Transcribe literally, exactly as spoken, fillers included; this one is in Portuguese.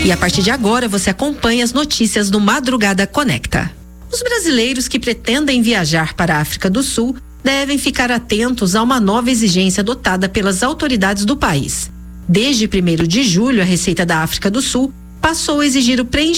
E a partir de agora você acompanha as notícias do Madrugada Conecta. Os brasileiros que pretendem viajar para a África do Sul devem ficar atentos a uma nova exigência adotada pelas autoridades do país. Desde primeiro de julho, a Receita da África do Sul passou a exigir o preenchimento